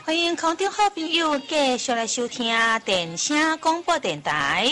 欢迎空中好朋友继续来收听电声广播电台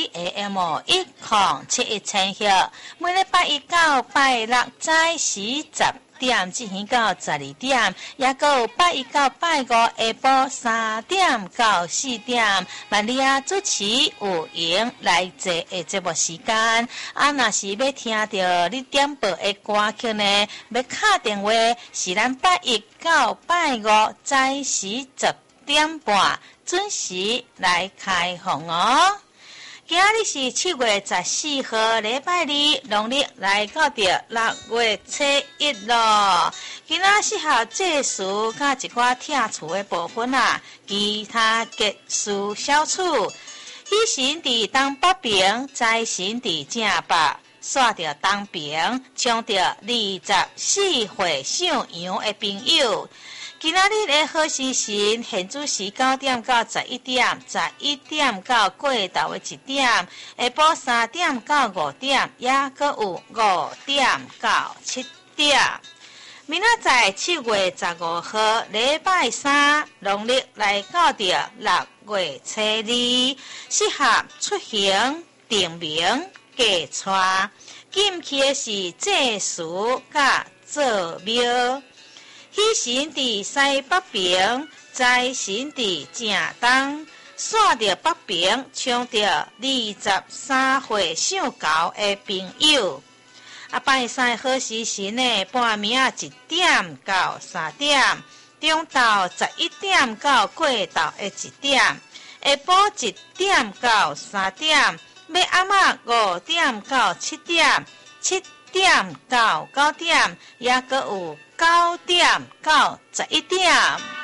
AM1071赫，每礼拜一到拜六早时10点进行到12点，也有拜一到拜五下晡3点到4点，万里啊主持有闲来坐的节目时间。若是要听到你点播的歌曲呢，要打电话是咱拜一到拜五早时10点半准时来开放哦。今日是7月14号，礼拜二，农历来到着6月初1咯。今仔适合祭祀甲一寡拆除的部分啊，其他结束小处。喜神伫东北边，财神伫正北，煞着东边，冲着24岁上羊的朋友。今仔日的好时辰，现主时9点到11点，11点到过昼的1点，下晡3点到5点，也阁有5点到7点。明仔载7月15号，礼拜三，农历来到着6月初2，适合出行、定名、嫁娶。禁忌的是祭祀甲做庙。喜神伫西北边，财神伫正东，煞着北边，冲着23岁上高的朋友。拜三好时辰呢，半暝1点到3点，中昼11点到过昼的1点，下晡1点到3点，要暗仔5点到7点，7点到9点，也阁有9点到11点。